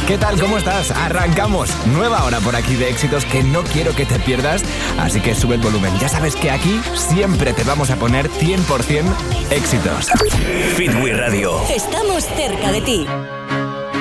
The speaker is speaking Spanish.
¿Qué tal? ¿Cómo estás? Arrancamos. Nueva hora por aquí de éxitos que no quiero que te pierdas, así que sube el volumen. Ya sabes que aquí siempre te vamos a poner 100% éxitos. Fit We Radio. Estamos cerca de ti.